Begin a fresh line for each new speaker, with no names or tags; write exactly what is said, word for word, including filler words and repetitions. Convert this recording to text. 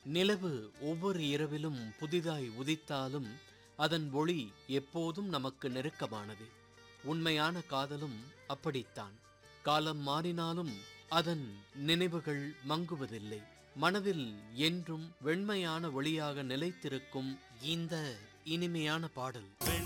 நிலவு ஒவ்வொரு இரவிலும் புதிதாய் உதித்தாலும் அதன் ஒளி எப்போதும் நமக்கு நெருக்கமானது. உண்மையான காதலும் அப்படித்தான். காலம் மாறினாலும் அதன் நினைவுகள் மங்குவதில்லை. மனதில் என்றும் வெண்மையான ஒளியாக நிலைத்திருக்கும் இந்த இனிமையான பாடல்.